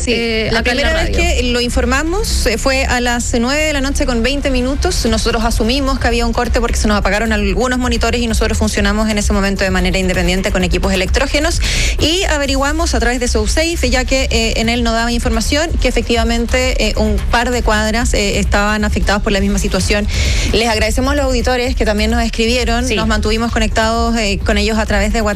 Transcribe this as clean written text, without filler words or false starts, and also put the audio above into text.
Sí, la primera vez que lo informamos fue a las 9:20 p.m. Nosotros asumimos que había un corte porque se nos apagaron algunos monitores y nosotros funcionamos en ese momento de manera independiente con equipos electrógenos y averiguamos a través de SoSafe, ya que en él nos daba información que efectivamente un par de cuadras estaban afectados por la misma situación. Les agradecemos a los auditores que también nos escribieron, nos mantuvimos conectados con ellos a través de WhatsApp.